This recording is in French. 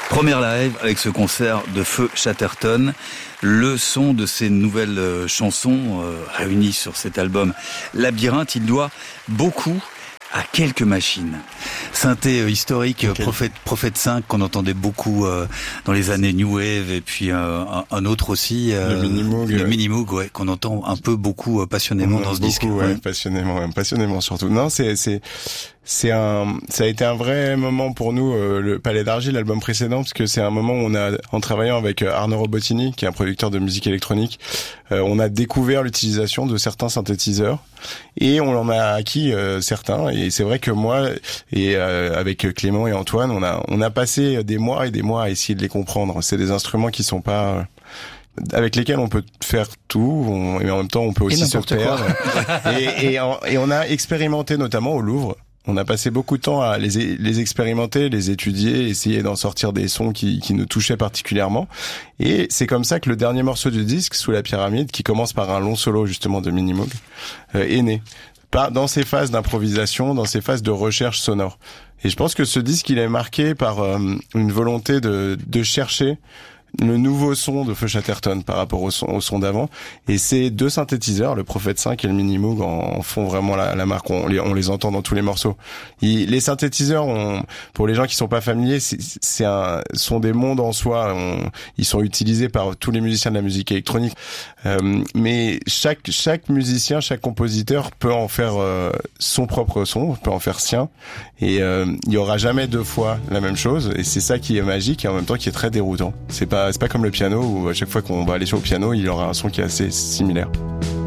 Première live avec ce concert de Feu Chatterton. Le son de ces nouvelles chansons réunies sur cet album Labyrinthe, il doit beaucoup à quelques machines. Synthé historique, Prophète 5 qu'on entendait beaucoup dans les années New Wave, et puis un autre aussi, le Minimoog, ouais, qu'on entend un peu beaucoup passionnément dans ce disque. Ouais, passionnément surtout. Non, ça a été un vrai moment pour nous, le Palais d'Argile, l'album précédent, parce que c'est un moment où en travaillant avec Arnaud Robotini, qui est un producteur de musique électronique, on a découvert l'utilisation de certains synthétiseurs et on en a acquis certains. Et c'est vrai que moi et avec Clément et Antoine, on a passé des mois et des mois à essayer de les comprendre. C'est des instruments qui sont pas avec lesquels on peut faire tout, et en même temps on peut aussi se perdre. et on a expérimenté notamment au Louvre. On a passé beaucoup de temps à les expérimenter, les étudier, essayer d'en sortir des sons qui nous touchaient particulièrement. Et c'est comme ça que le dernier morceau du disque, Sous la pyramide, qui commence par un long solo justement de Minimoog, est né. Dans ces phases d'improvisation, dans ces phases de recherche sonore. Et je pense que ce disque, il est marqué par une volonté de chercher le nouveau son de Feu Chatterton par rapport au son d'avant. Et ces deux synthétiseurs, le Prophète 5 et le Minimoog, en font vraiment la marque. On les entend dans tous les morceaux. Les synthétiseurs, pour les gens qui sont pas familiers, sont des mondes en soi. Ils sont utilisés par tous les musiciens de la musique électronique. Mais chaque musicien, chaque compositeur peut en faire son propre son, peut en faire sien. Et il y aura jamais deux fois la même chose. Et c'est ça qui est magique et en même temps qui est très déroutant. C'est pas comme le piano où à chaque fois qu'on va aller sur le piano, il y aura un son qui est assez similaire.